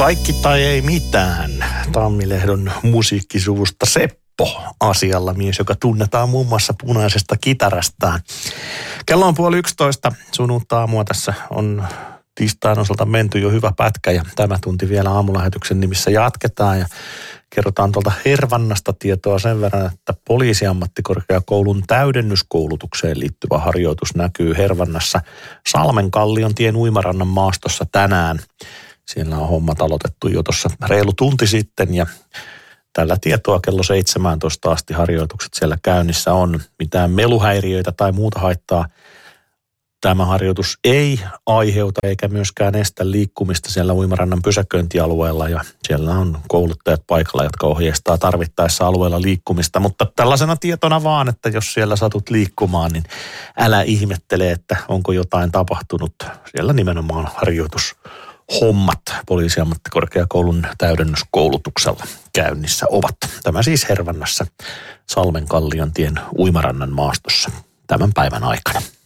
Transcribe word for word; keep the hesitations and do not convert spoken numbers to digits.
Kaikki tai ei mitään. Tammilehdon musiikkisuvusta Seppo asialla, mies, joka tunnetaan muun muassa punaisesta kitarastaan. Kello on puoli yksitoista. Sunnuntai aamua tässä on tiistain osalta menty jo hyvä pätkä ja tämä tunti vielä aamulähetyksen nimissä jatketaan ja kerrotaan tuolta Hervannasta tietoa sen verran, että Poliisiammattikorkeakoulun täydennyskoulutukseen liittyvä harjoitus näkyy Hervannassa Salmenkallion tien Uimarannan maastossa tänään. Siellä on hommat aloitettu jo tuossa reilu tunti sitten ja tällä tietoa kello seitsemäntoista asti harjoitukset siellä käynnissä on. Mitään meluhäiriöitä tai muuta haittaa tämä harjoitus ei aiheuta eikä myöskään estä liikkumista siellä Uimarannan pysäköintialueella ja siellä on kouluttajat paikalla, jotka ohjeistaa tarvittaessa alueella liikkumista. Mutta tällaisena tietona vaan, että jos siellä satut liikkumaan, niin älä ihmettele, että onko jotain tapahtunut. Siellä nimenomaan harjoitushommat Poliisiammattikorkeakoulun täydennyskoulutuksella käynnissä ovat. Tämä siis Hervannassa Salmenkallion tien Uimarannan maastossa tämän päivän aikana.